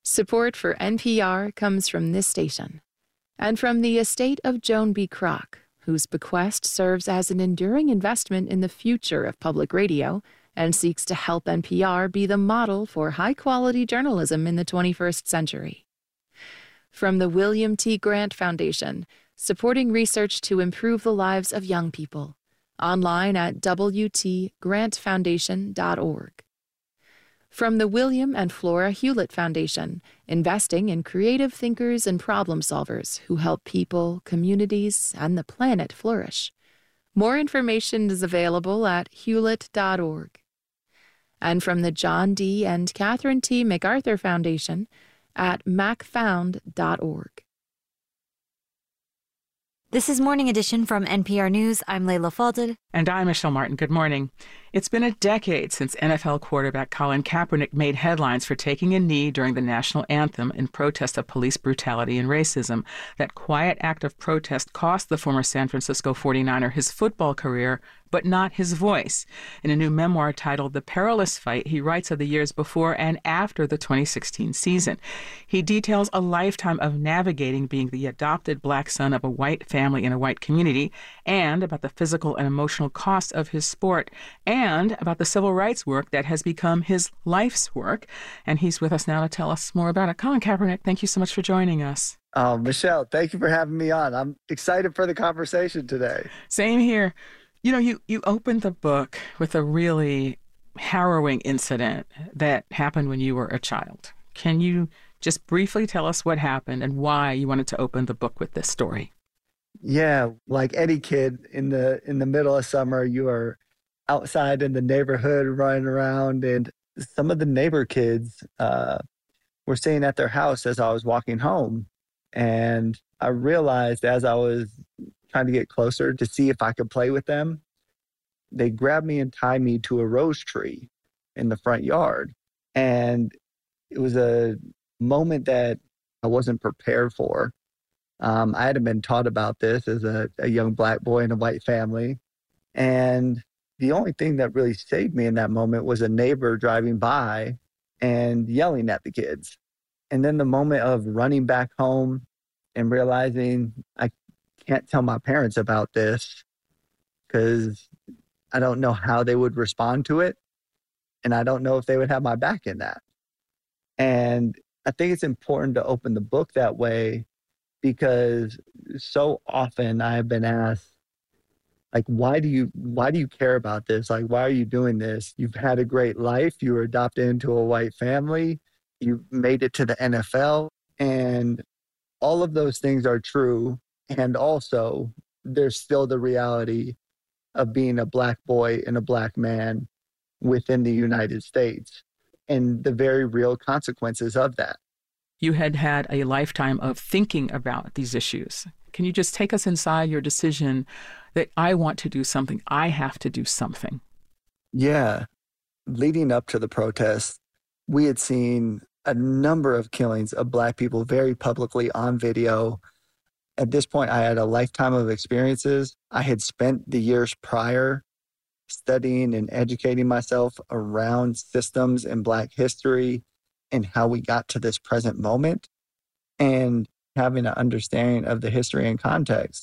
Support for NPR comes from this station and from the estate of Joan B. Kroc, whose bequest serves as an enduring investment in the future of public radio and seeks to help NPR be the model for high-quality journalism in the 21st century. From the William T. Grant Foundation, supporting research to improve the lives of young people, online at wtgrantfoundation.org. From the William and Flora Hewlett Foundation, investing in creative thinkers and problem solvers who help people, communities, and the planet flourish. More information is available at hewlett.org. And from the John D. and Catherine T. MacArthur Foundation at macfound.org. This is Morning Edition from NPR News. I'm Leila Fadel. And I'm Michelle Martin. Good morning. It's been a decade since NFL quarterback Colin Kaepernick made headlines for taking a knee during the national anthem in protest of police brutality and racism. That quiet act of protest cost the former San Francisco 49er his football career, but not his voice. In a new memoir titled The Perilous Fight, he writes of the years before and after the 2016 season. He details a lifetime of navigating being the adopted black son of a white family in a white community, and about the physical and emotional cost of his sport, and about the civil rights work that has become his life's work. And he's with us now to tell us more about it. Colin Kaepernick, thank you so much for joining us. Oh, Michelle, thank you for having me on. I'm excited for the conversation today. Same here. You know, you opened the book with a really harrowing incident that happened when you were a child. Can you just briefly tell us what happened and why you wanted to open the book with this story? Yeah, like any kid in the middle of summer, you are outside in the neighborhood running around, and some of the neighbor kids were staying at their house as I was walking home. And I realized as I was trying to get closer to see if I could play with them, they grabbed me and tied me to a rose tree in the front yard. And it was a moment that I wasn't prepared for. I hadn't been taught about this as a young black boy in a white family. And the only thing that really saved me in that moment was a neighbor driving by and yelling at the kids. And then the moment of running back home and realizing I can't tell my parents about this because I don't know how they would respond to it. And I don't know if they would have my back in that. And I think it's important to open the book that way because so often I have been asked, like, why do you care about this? Like, why are you doing this? You've had a great life. You were adopted into a white family. You made it to the NFL. And all of those things are true. And also, there's still the reality of being a black boy and a black man within the United States and the very real consequences of that. You had had a lifetime of thinking about these issues. Can you just take us inside your decision that I want to do something, I have to do something? Yeah. Leading up to the protests, we had seen a number of killings of black people very publicly on video. At this point, I had a lifetime of experiences. I had spent the years prior studying and educating myself around systems in black history and how we got to this present moment, and having an understanding of the history and context.